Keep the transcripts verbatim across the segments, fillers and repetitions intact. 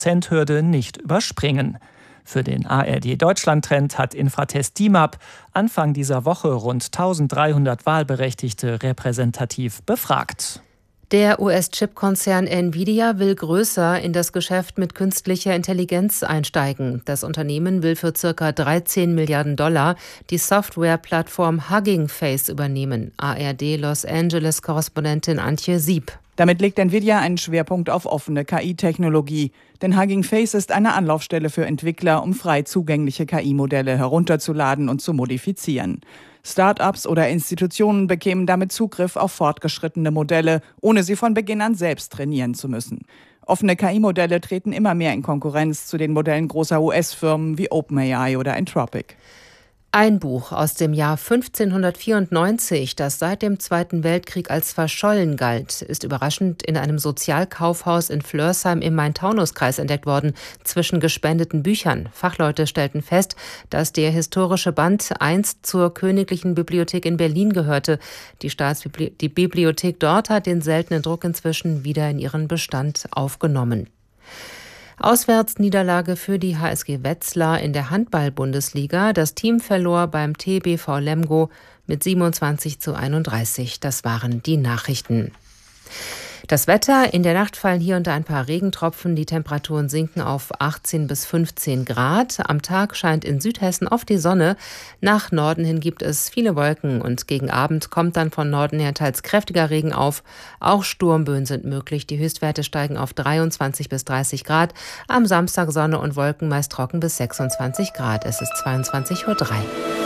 Prozent-Hürde nicht überspringen. Für den A R D-Deutschland-Trend hat Infratest D I M A P Anfang dieser Woche rund eintausenddreihundert Wahlberechtigte repräsentativ befragt. Der U S-Chip-Konzern Nvidia will größer in das Geschäft mit künstlicher Intelligenz einsteigen. Das Unternehmen will für ca. dreizehn Milliarden Dollar die Softwareplattform Hugging Face übernehmen. A R D-Los Angeles-Korrespondentin Antje Sieb. Damit legt Nvidia einen Schwerpunkt auf offene K I-Technologie. Denn Hugging Face ist eine Anlaufstelle für Entwickler, um frei zugängliche K I-Modelle herunterzuladen und zu modifizieren. Start-ups oder Institutionen bekämen damit Zugriff auf fortgeschrittene Modelle, ohne sie von Beginn an selbst trainieren zu müssen. Offene K I-Modelle treten immer mehr in Konkurrenz zu den Modellen großer U S-Firmen wie OpenAI oder Anthropic. Ein Buch aus dem Jahr fünfzehnhundertvierundneunzig, das seit dem Zweiten Weltkrieg als verschollen galt, ist überraschend in einem Sozialkaufhaus in Flörsheim im Main-Taunus-Kreis entdeckt worden, zwischen gespendeten Büchern. Fachleute stellten fest, dass der historische Band einst zur Königlichen Bibliothek in Berlin gehörte. Die Staatsbibli- die Bibliothek dort hat den seltenen Druck inzwischen wieder in ihren Bestand aufgenommen. Auswärtsniederlage für die H S G Wetzlar in der Handball-Bundesliga. Das Team verlor beim T B V Lemgo mit siebenundzwanzig zu einunddreißig. Das waren die Nachrichten. Das Wetter: In der Nacht fallen hier und da ein paar Regentropfen. Die Temperaturen sinken auf achtzehn bis fünfzehn Grad. Am Tag scheint in Südhessen oft die Sonne. Nach Norden hin gibt es viele Wolken und gegen Abend kommt dann von Norden her teils kräftiger Regen auf. Auch Sturmböen sind möglich. Die Höchstwerte steigen auf dreiundzwanzig bis dreißig Grad. Am Samstag Sonne und Wolken, meist trocken bis sechsundzwanzig Grad. Es ist zweiundzwanzig Uhr drei.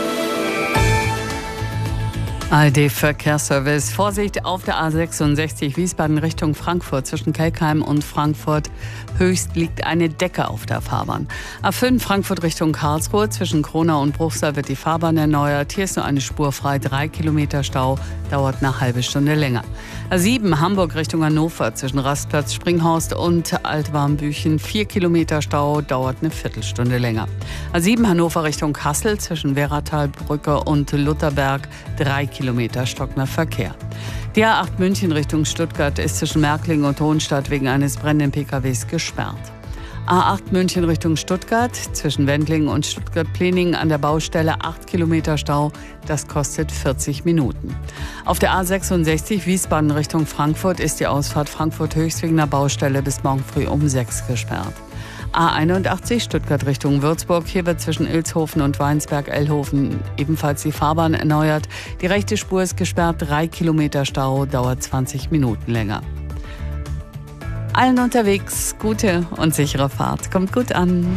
A R D-Verkehrsservice. Vorsicht auf der A sechsundsechzig Wiesbaden Richtung Frankfurt. Zwischen Kelkheim und Frankfurt Höchst liegt eine Decke auf der Fahrbahn. A fünf Frankfurt Richtung Karlsruhe. Zwischen Kronau und Bruchsal wird die Fahrbahn erneuert. Hier ist nur eine Spur frei. Drei Kilometer Stau. Dauert eine halbe Stunde länger. A sieben Hamburg Richtung Hannover. Zwischen Rastplatz Springhorst und Altwarmbüchen. Vier Kilometer Stau. Dauert eine Viertelstunde länger. A sieben Hannover Richtung Kassel. Zwischen Wehratalbrücke und Lutherberg. Drei Kilometer stockender Verkehr. Die A acht München Richtung Stuttgart ist zwischen Märklingen und Hohenstadt wegen eines brennenden P K Ws gesperrt. A acht München Richtung Stuttgart, zwischen Wendlingen und Stuttgart-Pleningen an der Baustelle acht Kilometer Stau, das kostet vierzig Minuten. Auf der A sechsundsechzig Wiesbaden Richtung Frankfurt ist die Ausfahrt Frankfurt-Höchst wegen der Baustelle bis morgen früh um sechs gesperrt. A einundachtzig Stuttgart Richtung Würzburg. Hier wird zwischen Ilshofen und Weinsberg-Ellhofen ebenfalls die Fahrbahn erneuert. Die rechte Spur ist gesperrt, drei Kilometer Stau, dauert zwanzig Minuten länger. Allen unterwegs gute und sichere Fahrt. Kommt gut an.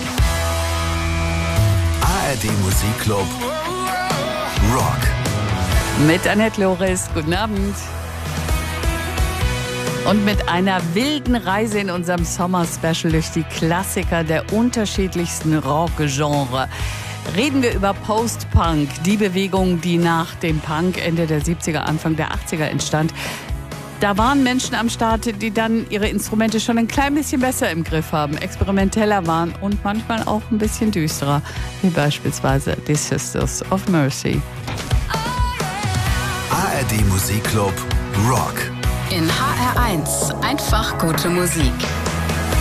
A R D Musikclub Rock. Mit Annette Loris. Guten Abend. Und mit einer wilden Reise in unserem Sommer-Special durch die Klassiker der unterschiedlichsten Rock-Genre reden wir über Post-Punk, die Bewegung, die nach dem Punk Ende der siebziger, Anfang der achtziger entstand. Da waren Menschen am Start, die dann ihre Instrumente schon ein klein bisschen besser im Griff haben, experimenteller waren und manchmal auch ein bisschen düsterer, wie beispielsweise die Sisters of Mercy. A R D Musikclub Rock. In H R eins einfach gute Musik.